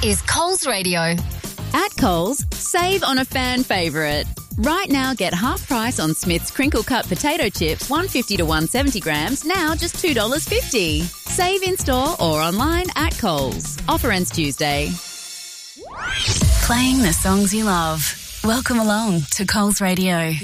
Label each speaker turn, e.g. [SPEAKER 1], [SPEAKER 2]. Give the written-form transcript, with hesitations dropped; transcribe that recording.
[SPEAKER 1] is Coles Radio.
[SPEAKER 2] At Coles, save on a fan favourite. Right now, get half price on Smith's crinkle cut potato chips, 150 to 170 grams, now just $2.50. Save in store or online at Coles. Offer ends Tuesday.
[SPEAKER 3] Playing the songs you love. Welcome along to Coles Radio.